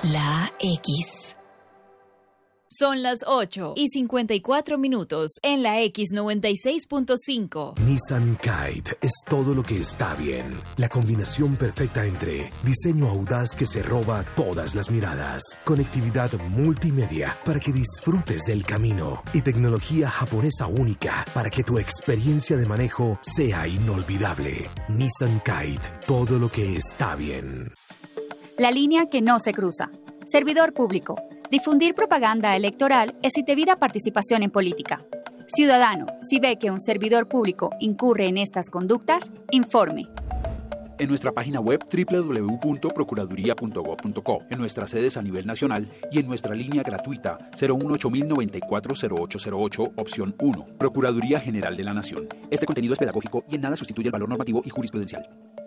La X. Son las 8:54 en la X96.5. Nissan Kite es todo lo que está bien. La combinación perfecta entre diseño audaz que se roba todas las miradas, conectividad multimedia para que disfrutes del camino y tecnología japonesa única para que tu experiencia de manejo sea inolvidable. Nissan Kite, todo lo que está bien. La línea que no se cruza. Servidor público. Difundir propaganda electoral es indebida participación en política. Ciudadano, si ve que un servidor público incurre en estas conductas, informe. En nuestra página web www.procuraduría.gov.co, en nuestras sedes a nivel nacional y en nuestra línea gratuita 018-094-0808, opción 1. Procuraduría General de la Nación. Este contenido es pedagógico y en nada sustituye el valor normativo y jurisprudencial.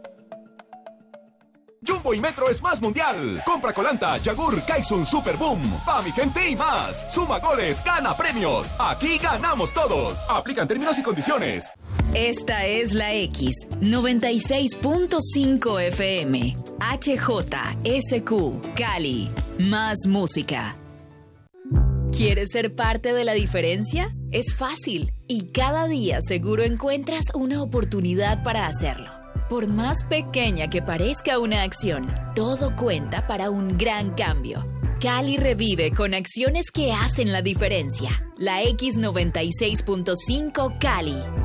Jumbo y Metro es más mundial. Compra Colanta, Yagur, Kaisun, Super Boom. Pa' mi gente y más. Suma goles, gana premios. Aquí ganamos todos. Aplican términos y condiciones. Esta es la X 96.5 FM. HJSQ, Cali. Más música. ¿Quieres ser parte de la diferencia? Es fácil y cada día seguro encuentras una oportunidad para hacerlo. Por más pequeña que parezca una acción, todo cuenta para un gran cambio. Cali revive con acciones que hacen la diferencia. La X96.5 Cali.